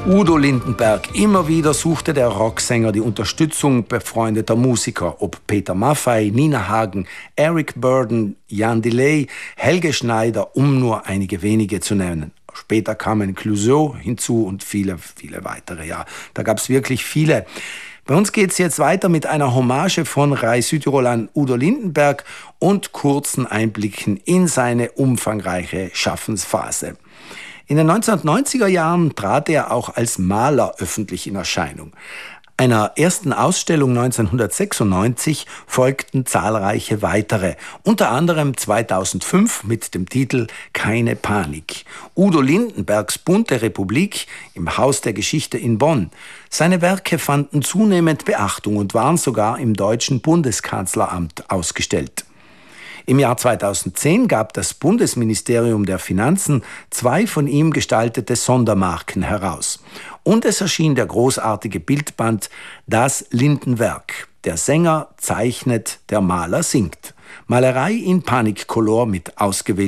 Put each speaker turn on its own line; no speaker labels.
Udo Lindenberg. Immer wieder suchte der Rocksänger die Unterstützung befreundeter Musiker, ob Peter Maffay, Nina Hagen, Eric Burdon, Jan Delay, Helge Schneider, um nur einige wenige zu nennen. Später kamen Clouseau hinzu und viele, viele weitere. Ja, da gab es wirklich viele. Bei uns geht es jetzt weiter mit einer Hommage von Rai Südtirol an Udo Lindenberg und kurzen Einblicken in seine umfangreiche Schaffensphase. In den 1990er Jahren trat er auch als Maler öffentlich in Erscheinung. Einer ersten Ausstellung 1996 folgten zahlreiche weitere, unter anderem 2005 mit dem Titel Keine Panik. Udo Lindenbergs bunte Republik im Haus der Geschichte in Bonn. Seine Werke fanden zunehmend Beachtung und waren sogar im Deutschen Bundeskanzleramt ausgestellt. Im Jahr 2010 gab das Bundesministerium der Finanzen 2 von ihm gestaltete Sondermarken heraus. Und es erschien der großartige Bildband Das Lindenwerk. Der Sänger zeichnet, der Maler singt. Malerei in Panikcolor mit ausgewählten